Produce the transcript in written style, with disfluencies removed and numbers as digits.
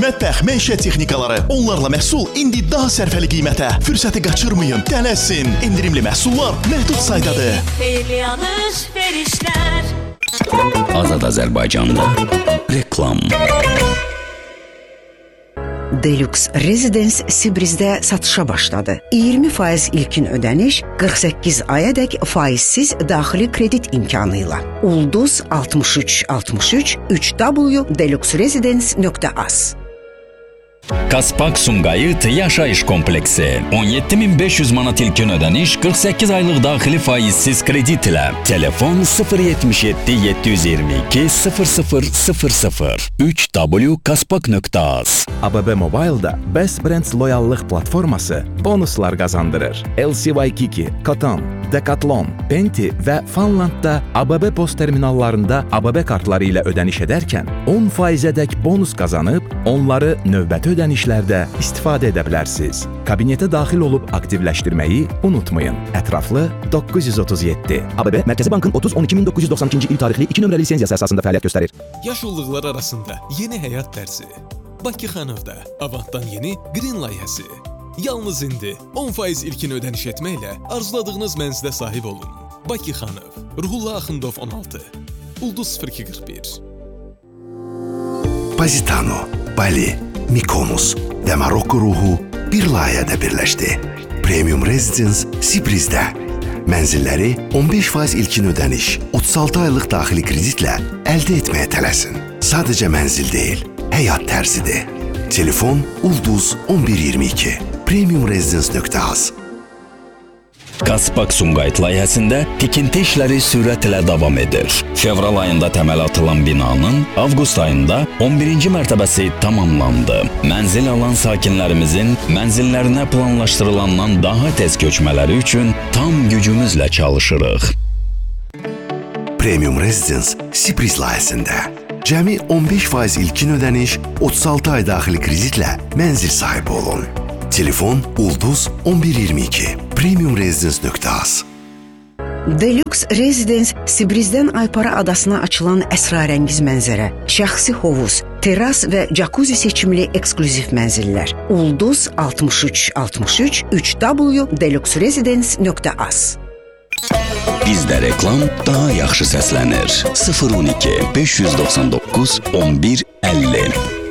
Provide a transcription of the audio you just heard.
mətbəx, məişət texnikaları. Onlarla məhsul indi daha sərfəli qiymətə. Fürsəti qaçırmayın, tələsin. İndirimli məhsullar məhdud saydadır. Azad Azərbaycanda reklam. Deluxe Residence Sibrizdə satışa başladı. 20% ilkin ödəniş, 48 ayadək faizsiz daxili kredit imkanıyla. Ulduz 6363 www.deluxeresidence.az. Kaspak Sumqayıt yaşayış kompleksi. 17.500 manat ilkin ödəniş, 48 aylıq daxili faizsiz kredit ilə. Telefon 077 722 0000 www.kaspak.az. ABB Mobile'da Best Brands loyallıq platforması bonuslar qazandırır. LCY Kiki, Cotton, Decathlon, Penti və Funlandda ABB post terminallarında ABB kartları ilə ödəniş edərkən 10%-ədək bonus qazanıb, onları növbəti ödənişlərdə istifadə edə bilərsiniz. Kabinetə daxil olub aktivləşdirməyi unutmayın. Ətraflı 937. ABB Mərkəzi Bankın 30-12-1992-ci il tarixli 2 nömrəli lisenziyası əsasında fəaliyyət göstərir. Yaşıllıqlar arasında yeni həyat tərzi. Bakı Xanovda Avantdan yeni Green layihəsi. Yalnız indi 10% ilkin ödəniş etməklə arzuladığınız mənzilə sahib olun. Bakı Xanov, Ruhullah Axundov 16, Ulduz 0241. Positano, Bali, Mykonos və Marokko ruhu bir layihədə birləşdi. Premium Residence Sibrizdə. Mənzilləri 15% ilkin ödəniş, 36 aylıq daxili kreditlə əldə etməyə tələsin. Sadəcə mənzil deyil, həyat tərzidir. Telefon Ulduz 1122. premiumresidence.az. Kaspak Sumqayıt layihəsində tikinti işləri sürətlə davam edir. Fevral ayında təməl atılan binanın avqust ayında 11-ci mərtəbəsi tamamlandı. Mənzil alan sakinlərimizin mənzillərinə planlaşdırılandan daha tez köçmələri üçün tam gücümüzlə çalışırıq. Premium Residence Sibriz layihəsində cəmi 15% ilkin ödəniş, 36 ay daxili kreditlə mənzil sahibi olun. Telefon Ulduz 1122. premiumresidence.az. Deluxe Residence Sibrizdən Aypara adasına açılan əsrarəngiz mənzərə, şəxsi hovuz, teras və jacuzzi seçimli eksklüziv mənzillər. Ulduz 6363 www.deluxeresidence.az. Bizdə reklam daha yaxşı səslənir. 012 599 11 50.